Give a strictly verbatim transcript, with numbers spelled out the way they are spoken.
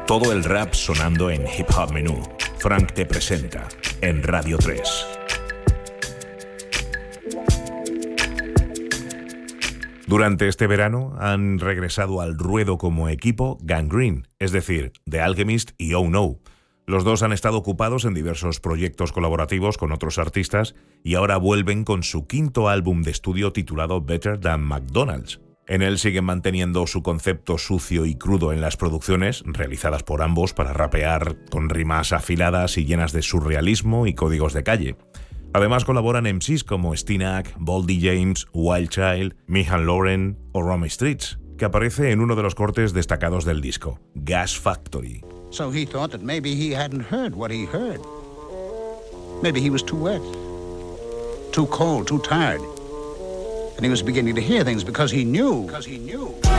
Todo el rap sonando en Hip Hop Menú. Frank te presenta en Radio tres. Durante este verano han regresado al ruedo como equipo Gang Green, es decir, The Alchemist y Oh No. Los dos han estado ocupados en diversos proyectos colaborativos con otros artistas y ahora vuelven con su quinto álbum de estudio titulado Better Than McDonald's. En él siguen manteniendo su concepto sucio y crudo en las producciones, realizadas por ambos para rapear con rimas afiladas y llenas de surrealismo y códigos de calle. Además colaboran M Cs como Stinak, Boldy James, Wild Child, Mihan Lauren o Romy Streets, que aparece en uno de los cortes destacados del disco, Gas Factory. So he thought that maybe he hadn't heard what he heard. Maybe he was too wet, too cold, too tired. And he was beginning to hear things because he knew. Because he knew.